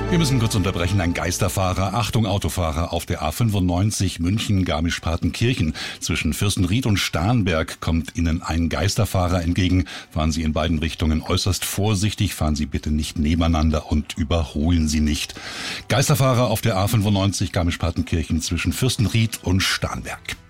Wir müssen kurz unterbrechen. Ein Geisterfahrer, Achtung Autofahrer, auf der A95 München-Garmisch-Partenkirchen. Zwischen Fürstenried und Starnberg kommt Ihnen ein Geisterfahrer entgegen. Fahren Sie in beiden Richtungen äußerst vorsichtig, fahren Sie bitte nicht nebeneinander und überholen Sie nicht. Geisterfahrer auf der A95 Garmisch-Partenkirchen zwischen Fürstenried und Starnberg.